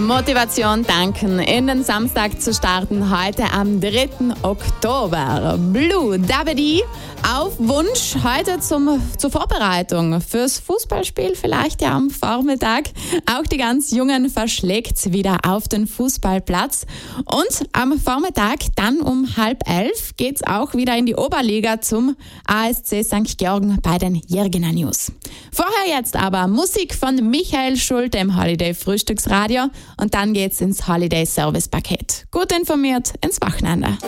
Motivation tanken, in den Samstag zu starten, heute am 3. Oktober. Blue Dabadi auf Wunsch heute zur Vorbereitung fürs Fußballspiel, vielleicht ja am Vormittag. Auch die ganz Jungen verschlägt's wieder auf den Fußballplatz. Und am Vormittag, dann um 10:30, geht's auch wieder in die Oberliga zum ASC St. Georgen bei den Jirgener News. Vorher jetzt aber Musik von Michael Schulte im Holiday Frühstücksradio und dann geht's ins Holiday Service Paket. Gut informiert ins Wochenende.